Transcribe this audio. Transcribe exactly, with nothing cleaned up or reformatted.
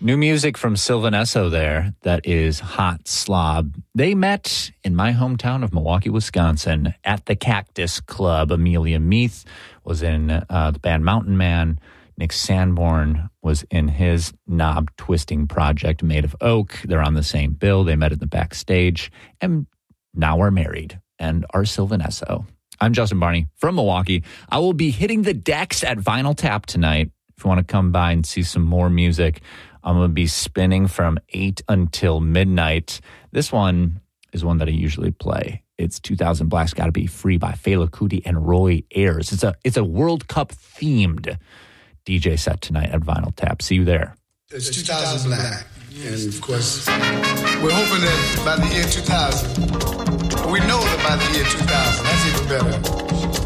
New music from Sylvan Esso there. That is Hot Slob. They met in my hometown of Milwaukee, Wisconsin at the Cactus Club. Amelia Meath was in uh, the band Mountain Man. Nick Sanborn was in his knob twisting project Made of Oak. They're on the same bill. They met at the backstage and now are married and are Sylvan Esso. I'm Justin Barney from Milwaukee. I will be hitting the decks at Vinyl Tap tonight. If you want to come by and see some more music, I'm going to be spinning from eight until midnight. This one is one that I usually play. It's two thousand Black's Gotta Be Free by Fela Kuti and Roy Ayers. It's a it's a World Cup themed D J set tonight at Vinyl Tap. See you there. It's two thousand Black. And of course, we're hoping that by the year two thousand, we know that by the year two thousand, that's even better.